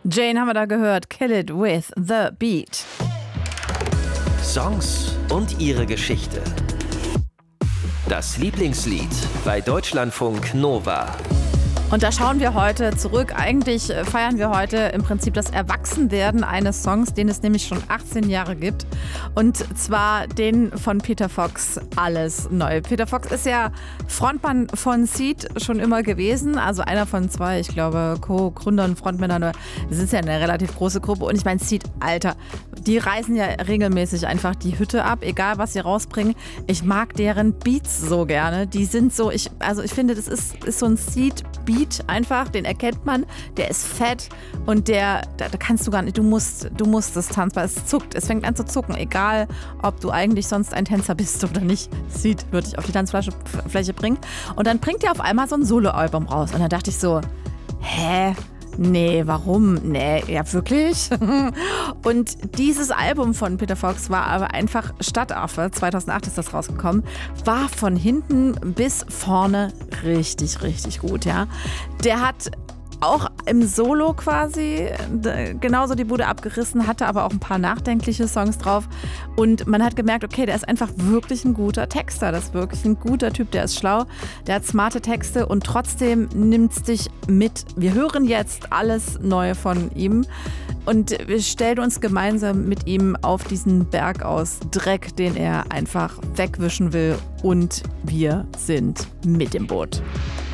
Jane haben wir da gehört. Kill It With The Beat. Songs und ihre Geschichte. Das Lieblingslied bei Deutschlandfunk Nova. Und da schauen wir heute zurück. Eigentlich feiern wir heute im Prinzip das Erwachsenwerden eines Songs, den es nämlich schon 18 Jahre gibt. Und zwar den von Peter Fox, Alles neu. Peter Fox ist ja Frontmann von Seeed schon immer gewesen. Also einer von zwei, ich glaube, Co-Gründern, Frontmännern. Das ist ja eine relativ große Gruppe. Und ich meine, Seeed, Alter, die reißen ja regelmäßig einfach die Hütte ab, egal was sie rausbringen. Ich mag deren Beats so gerne. Die sind so, ich finde, das ist so ein Seeed-Beat einfach, den erkennt man, der ist fett und da kannst du gar nicht, du musst das tanzbar, es zuckt, es fängt an zu zucken, egal ob du eigentlich sonst ein Tänzer bist oder nicht. Seeed würde ich auf die Tanzfläche bringen. Und dann bringt er auf einmal so ein Soloalbum raus und dann dachte ich so, nee, warum? Nee, ja wirklich? Und dieses Album von Peter Fox war aber einfach Stadtaffe, 2008 ist das rausgekommen, war von hinten bis vorne richtig, richtig gut, ja. Der hat auch im Solo quasi genauso die Bude abgerissen, hatte aber auch ein paar nachdenkliche Songs drauf und man hat gemerkt, okay, der ist einfach wirklich ein guter Texter, das ist wirklich ein guter Typ, der ist schlau, der hat smarte Texte und trotzdem nimmt es dich mit. Wir hören jetzt alles Neue von ihm und wir stellen uns gemeinsam mit ihm auf diesen Berg aus Dreck, den er einfach wegwischen will und wir sind mit im Boot.